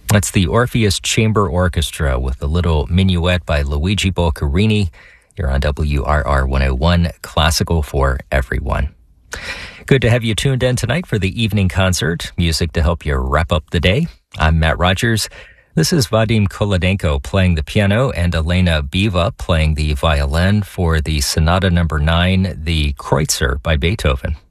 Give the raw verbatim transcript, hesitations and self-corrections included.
That's the Orpheus Chamber Orchestra with a little minuet by Luigi Boccherini. You're on W R R one oh one, Classical for Everyone. Good to have you tuned in tonight for the evening concert, music to help you wrap up the day. I'm Matt Rogers. This is Vadim Kolodenko playing the piano and Elena Biva playing the violin for the Sonata Number nine, the Kreutzer by Beethoven.